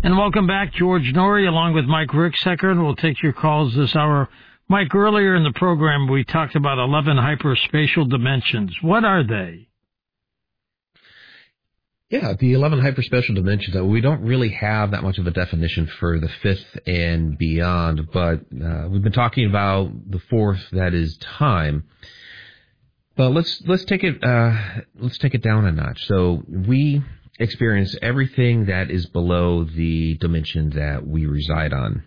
And welcome back, George Noory, along with Mike Ricksecker. We'll take your calls this hour. Mike, earlier in the program, we talked about 11 hyperspatial dimensions. What are they? Yeah, the 11 hyperspatial dimensions, we don't really have that much of a definition for the fifth and beyond, but we've been talking about the fourth, that is time. But let's take it down a notch. So we experience everything that is below the dimension that we reside on.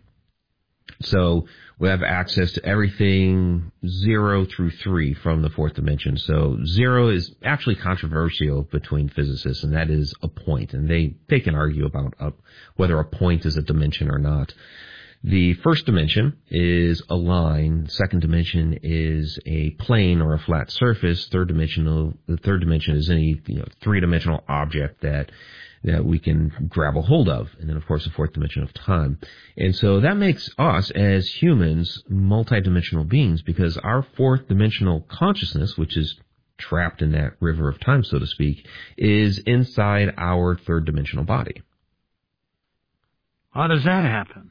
So we have access to everything 0 through 3 from the fourth dimension. So 0 is actually controversial between physicists, and that is a point. And they can argue about whether a point is a dimension or not. The first dimension is a line. Second dimension is a plane or a flat surface. The third dimension is any three-dimensional object that we can grab a hold of. And then, of course, the fourth dimension of time. And so that makes us, as humans, multidimensional beings, because our fourth dimensional consciousness, which is trapped in that river of time, so to speak, is inside our third dimensional body. How does that happen?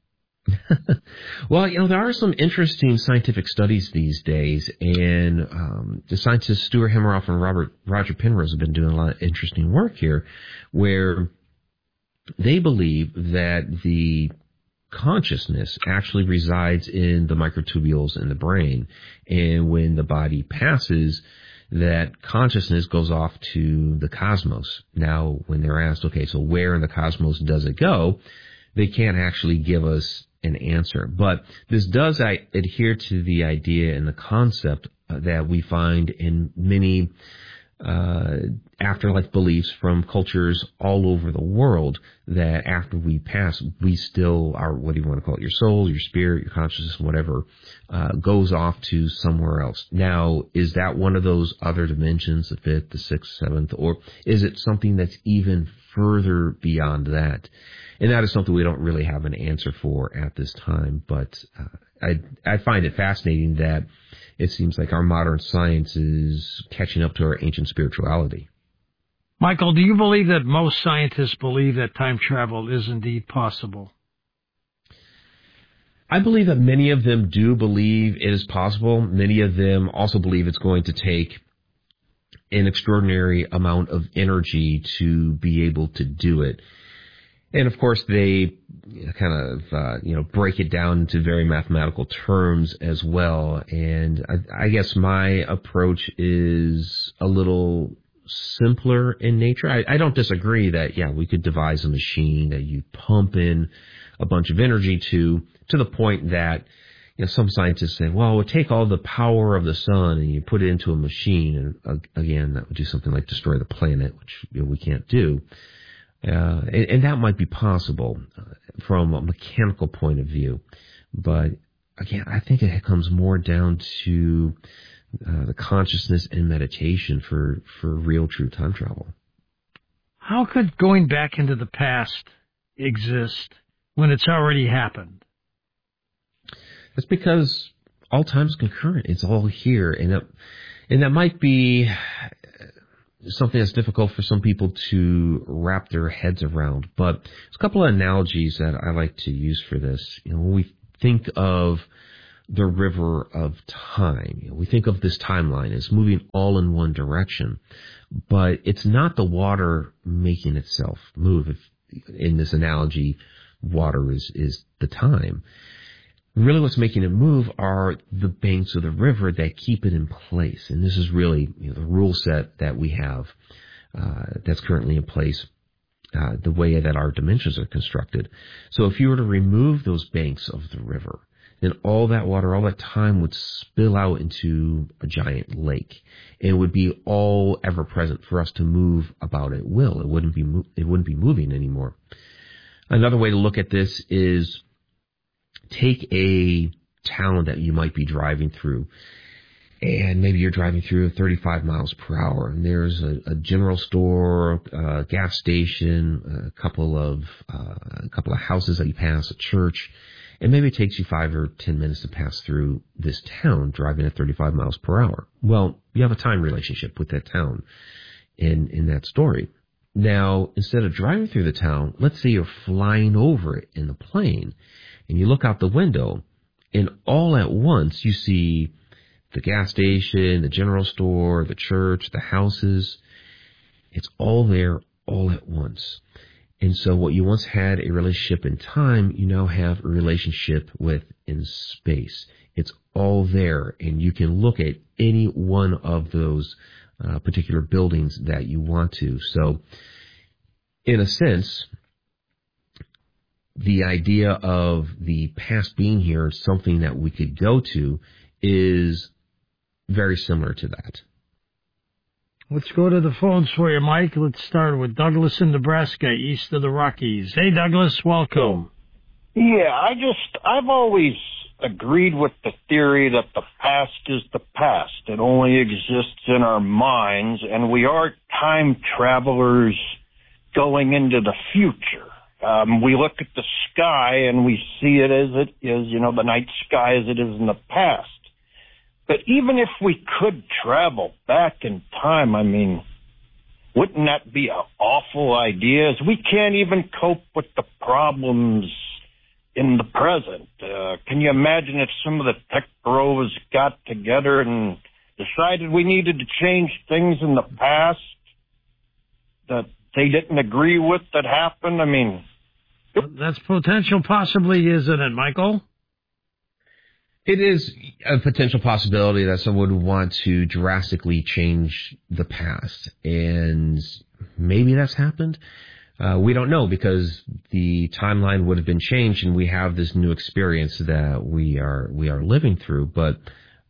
Well, there are some interesting scientific studies these days, and the scientists Stuart Hameroff and Roger Penrose have been doing a lot of interesting work here, where they believe that the consciousness actually resides in the microtubules in the brain, and when the body passes, that consciousness goes off to the cosmos. Now, when they're asked, okay, so where in the cosmos does it go, they can't actually give us an answer. But this does adhere to the idea and the concept that we find in many afterlife beliefs from cultures all over the world, that after we pass, we still are, what do you want to call it, your soul, your spirit, your consciousness, whatever, goes off to somewhere else. Now, is that one of those other dimensions, the fifth, the sixth, seventh, or is it something that's even further beyond that? And that is something we don't really have an answer for at this time. But I find it fascinating that it seems like our modern science is catching up to our ancient spirituality. Michael, do you believe that most scientists believe that time travel is indeed possible? I believe that many of them do believe it is possible. Many of them also believe it's going to take an extraordinary amount of energy to be able to do it. And of course, they kind of, break it down into very mathematical terms as well. And I guess my approach is a little simpler in nature. I don't disagree that, we could devise a machine that you pump in a bunch of energy to the point that, some scientists say, well, it would take all the power of the sun and you put it into a machine. And again, that would do something like destroy the planet, which we can't do. And that might be possible from a mechanical point of view. But again, I think it comes more down to the consciousness and meditation for real, true time travel. How could going back into the past exist when it's already happened? That's because all time is concurrent. It's all here. And that might be something that's difficult for some people to wrap their heads around. But there's a couple of analogies that I like to use for this. When we think of the river of time, we think of this timeline as moving all in one direction. But it's not the water making itself move. In this analogy, water is the time. Really what's making it move are the banks of the river that keep it in place. And this is really the rule set that we have that's currently in place, the way that our dimensions are constructed. So if you were to remove those banks of the river, then all that water, all that time would spill out into a giant lake. And it would be all ever present for us to move about at will. It wouldn't be moving anymore. Another way to look at this is take a town that you might be driving through, and maybe you're driving through at 35 miles per hour, and there's a general store, a gas station, a couple of houses that you pass, a church, and maybe it takes you 5 or 10 minutes to pass through this town driving at 35 miles per hour. Well, you have a time relationship with that town in that story. Now, instead of driving through the town, let's say you're flying over it in the plane, and you look out the window, and all at once you see the gas station, the general store, the church, the houses. It's all there all at once. And so what you once had a relationship in time, you now have a relationship with in space. It's all there, and you can look at any one of those particular buildings that you want to. So, in a sense, the idea of the past being here, something that we could go to, is very similar to that. Let's go to the phones for you, Mike. Let's start with Douglas in Nebraska, east of the Rockies. Hey, Douglas, welcome. Yeah, I've always agreed with the theory that the past is the past. It only exists in our minds, and we are time travelers going into the future. We look at the sky and we see it as it is, the night sky as it is in the past. But even if we could travel back in time, wouldn't that be an awful idea? As we can't even cope with the problems in the present. Can you imagine if some of the tech bros got together and decided we needed to change things in the past that they didn't agree with that happened? That's potential possibly, isn't it, Michael? It is a potential possibility that someone would want to drastically change the past, and maybe that's happened. We don't know, because the timeline would have been changed, and we have this new experience that we are living through. But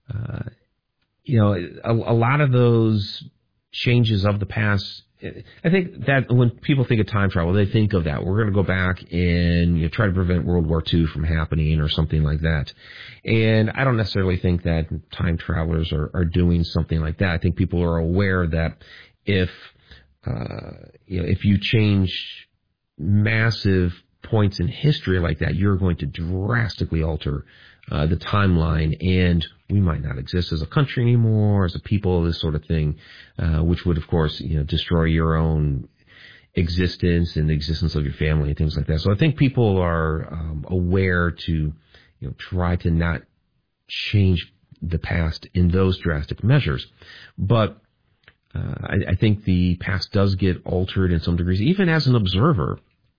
a lot of those changes of the past, I think that when people think of time travel, they think of that. We're going to go back and try to prevent World War II from happening or something like that. And I don't necessarily think that time travelers are doing something like that. I think people are aware that if you change massive points in history like that, you're going to drastically alter the timeline, and we might not exist as a country anymore, as a people, this sort of thing, which would, of course, destroy your own existence and the existence of your family and things like that. So I think people are aware to try to not change the past in those drastic measures. But I think the past does get altered in some degrees, even as an observer.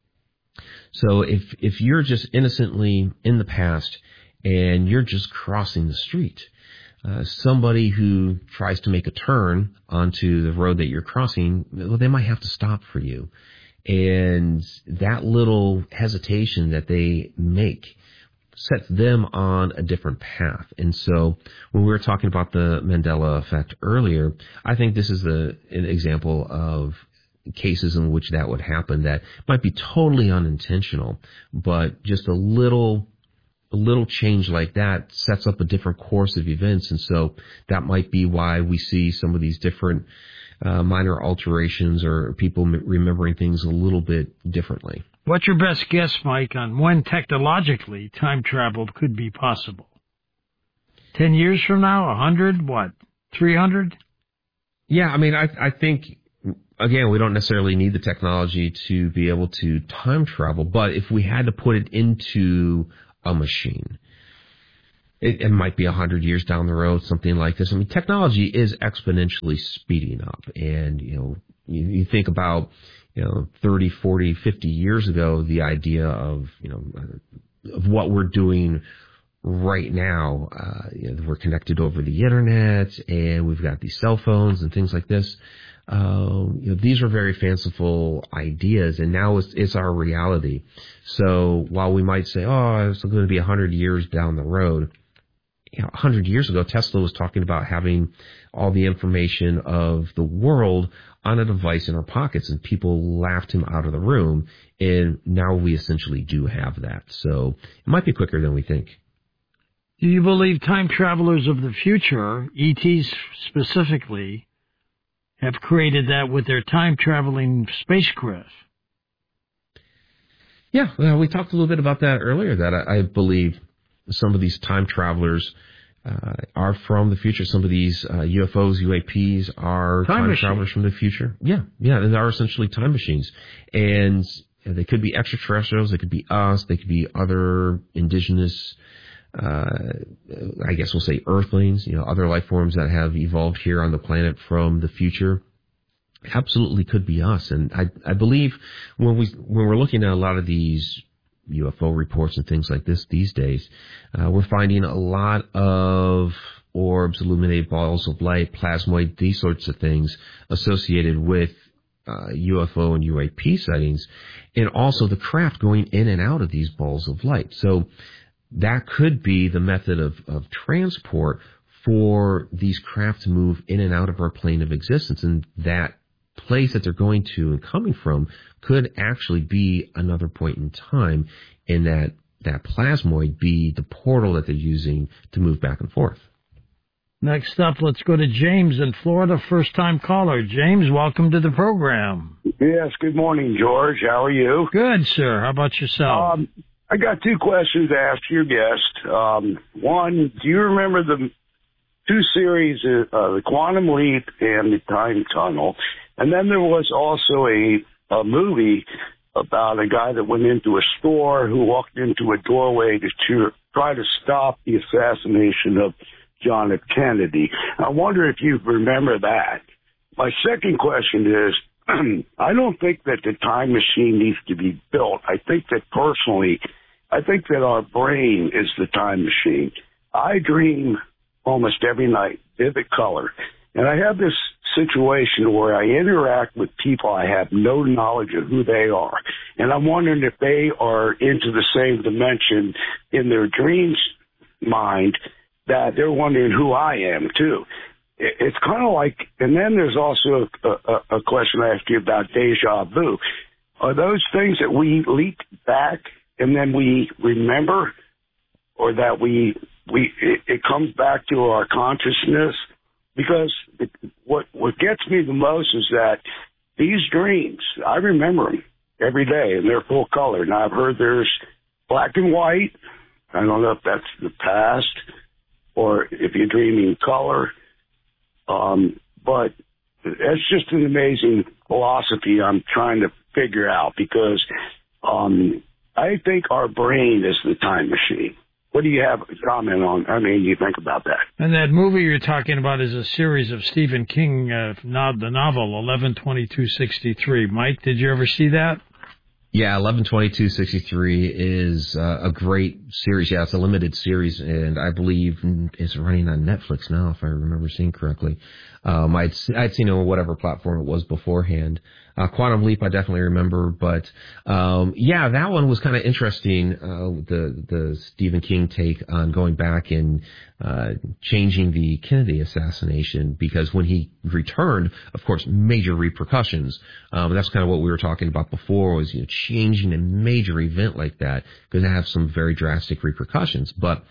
So if you're just innocently in the past and you're just crossing the street, somebody who tries to make a turn onto the road that you're crossing, well, they might have to stop for you. And that little hesitation that they make sets them on a different path. And so when we were talking about the Mandela effect earlier, I think this is an example of cases in which that would happen that might be totally unintentional, but just a little change like that sets up a different course of events. And so that might be why we see some of these different minor alterations or people remembering things a little bit differently. What's your best guess, Mike, on when technologically time travel could be possible? 10 years from now? 100? What? 300? Yeah, I think, again, we don't necessarily need the technology to be able to time travel, but if we had to put it into a machine, it might be 100 years down the road, something like this. Technology is exponentially speeding up, and you think about 30, 40, 50 years ago, the idea of of what we're doing right now. We're connected over the internet, and we've got these cell phones and things like this. These are very fanciful ideas, and now it's our reality. So while we might say, it's going to be 100 years down the road, 100 years ago, Tesla was talking about having all the information of the world on a device in our pockets, and people laughed him out of the room, and now we essentially do have that. So it might be quicker than we think. Do you believe time travelers of the future, ETs specifically, have created that with their time-traveling spacecraft? Yeah, we talked a little bit about that earlier, that I believe some of these time travelers are from the future. Some of these UFOs, UAPs are time travelers from the future. Yeah, they are essentially time machines. And they could be extraterrestrials, they could be us, they could be other indigenous, I guess we'll say earthlings, other life forms that have evolved here on the planet from the future. Absolutely could be us. And I believe when we're looking at a lot of these UFO reports and things like this these days, we're finding a lot of orbs, illuminated balls of light, plasmoid, these sorts of things associated with UFO and UAP sightings, and also the craft going in and out of these balls of light. So that could be the method of transport for these craft to move in and out of our plane of existence, and that place that they're going to and coming from could actually be another point in time, and that plasmoid be the portal that they're using to move back and forth. Next up, let's go to James in Florida, first-time caller. James, welcome to the program. Yes, good morning, George. How are you? Good, sir. How about yourself? I got two questions to ask your guest. One, do you remember the two series, The Quantum Leap and The Time Tunnel? And then there was also a movie about a guy that went into a store who walked into a doorway to try to stop the assassination of John F. Kennedy. I wonder if you remember that. My second question is, I don't think that the time machine needs to be built. I think that our brain is the time machine. I dream almost every night, vivid color. And I have this situation where I interact with people I have no knowledge of who they are. And I'm wondering if they are into the same dimension in their dreams mind that they're wondering who I am, too. It's kind of like, and then there's also a question I asked you about deja vu. Are those things that we leap back and then we remember, or that it comes back to our consciousness? Because what gets me the most is that these dreams, I remember them every day, and they're full color. Now, I've heard there's black and white. I don't know if that's the past or if you're dreaming color. But it's just an amazing philosophy I'm trying to figure out, because I think our brain is the time machine. What do you have a comment on? You think about that? And that movie you're talking about is a series of Stephen King, the novel 11/22/63. Mike, did you ever see that? Yeah, 11/22/63 is a great series. Yeah, it's a limited series, and I believe it's running on Netflix now, if I remember seeing correctly. I'd seen it on whatever platform it was beforehand. Quantum Leap, I definitely remember, but yeah, that one was kind of interesting. The Stephen King take on going back and changing the Kennedy assassination, because when he returned, of course, major repercussions. That's kind of what we were talking about before, was changing a major event like that, because it has some very drastic repercussions. But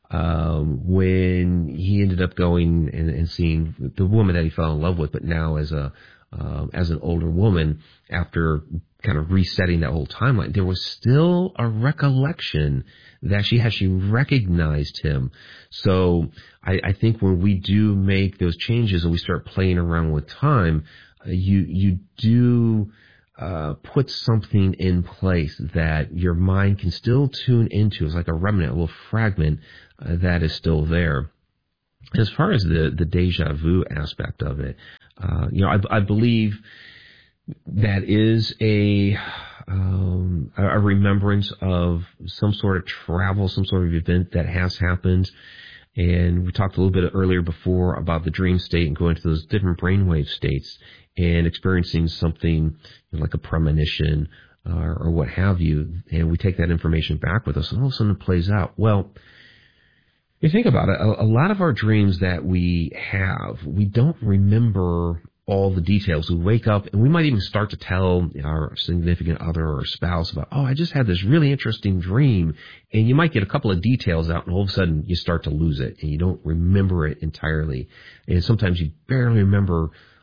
when he ended up going and seeing the woman that he fell in love with, but now as an older woman, after kind of resetting that whole timeline, there was still a recollection that she recognized him. So I think when we do make those changes and we start playing around with time, you do put something in place that your mind can still tune into. It's like a remnant, a little fragment that is still there. As far as the deja vu aspect of it, I believe that is a remembrance of some sort of travel, some sort of event that has happened. And we talked a little bit earlier before about the dream state and going to those different brainwave states and experiencing something like a premonition or what have you. And we take that information back with us, and all of a sudden it plays out. Well, you think about it, a lot of our dreams that we have, we don't remember all the details. We wake up and we might even start to tell our significant other or spouse about, I just had this really interesting dream. And you might get a couple of details out, and all of a sudden you start to lose it and you don't remember it entirely. And sometimes you barely remember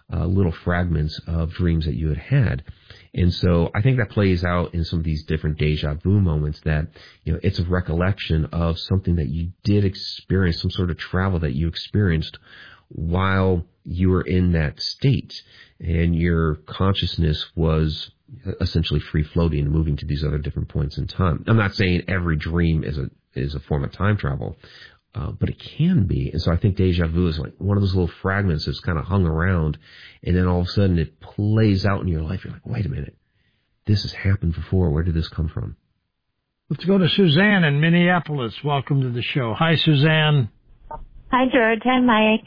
little fragments of dreams that you had had. And so I think that plays out in some of these different deja vu moments that, it's a recollection of something that you did experience, some sort of travel that you experienced while you were in that state, and your consciousness was essentially free floating and moving to these other different points in time. I'm not saying every dream is a form of time travel, but it can be. And so I think deja vu is like one of those little fragments that's kind of hung around, and then all of a sudden it plays out in your life. You're like, wait a minute, this has happened before. Where did this come from? Let's go to Suzanne in Minneapolis. Welcome to the show. Hi, Suzanne. Hi, George. Hi, Mike.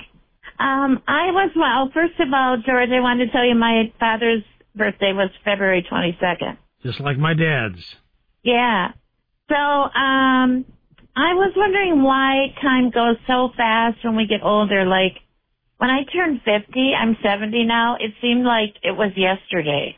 First of all, George, I wanted to tell you my father's birthday was February 22nd. Just like my dad's. Yeah. So, I was wondering why time goes so fast when we get older. Like, when I turned 50, I'm 70 now, it seemed like it was yesterday.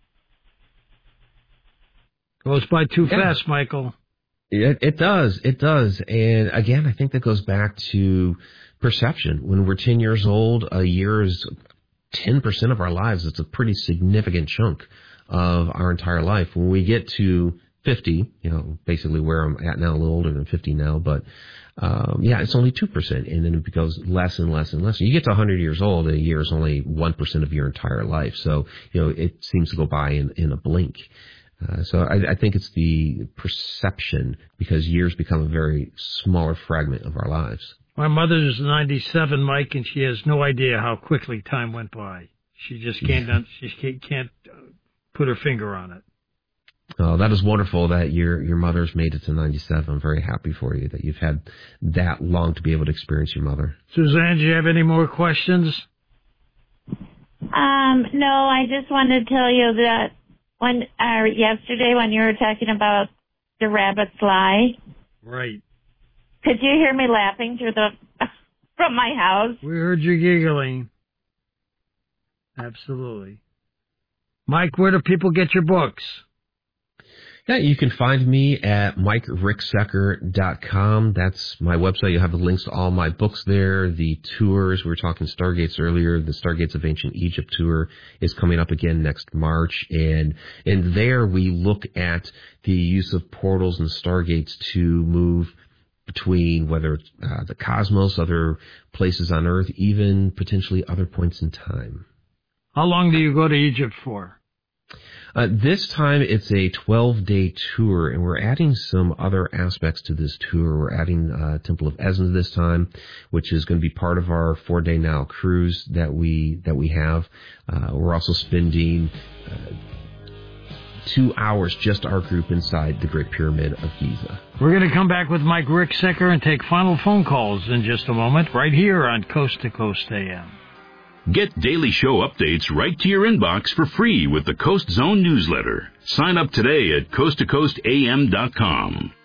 Goes by too fast, Michael. It does. It does. And again, I think that goes back to perception. When we're 10 years old, a year is 10% of our lives. It's a pretty significant chunk of our entire life. When we get to 50, basically where I'm at now, a little older than 50 now, but it's only 2%, and then it goes less and less and less. You get to 100 years old, a year is only 1% of your entire life. So, it seems to go by in a blink. So I think it's the perception, because years become a very smaller fragment of our lives. My mother's 97, Mike, and she has no idea how quickly time went by. She just can't put her finger on it. Oh, that is wonderful that your mother's made it to 97. I'm very happy for you that you've had that long to be able to experience your mother. Suzanne, do you have any more questions? No, I just wanted to tell you that yesterday when you were talking about the rabbit's lie. Right. Could you hear me laughing from my house? We heard you giggling. Absolutely. Mike, where do people get your books? Yeah, you can find me at MikeRickSecker.com. That's my website. You'll have the links to all my books there, the tours. We were talking Stargates earlier. The Stargates of Ancient Egypt tour is coming up again next March. And there we look at the use of portals and Stargates to move between whether it's the cosmos, other places on Earth, even potentially other points in time. How long do you go to Egypt for? This time it's a 12-day tour, and we're adding some other aspects to this tour. We're adding Temple of Esna this time, which is going to be part of our 4-day Nile cruise that we have. We're also spending 2 hours, just our group, inside the Great Pyramid of Giza. We're going to come back with Mike Ricksecker and take final phone calls in just a moment, right here on Coast to Coast AM. Get daily show updates right to your inbox for free with the Coast Zone newsletter. Sign up today at coasttocoastam.com.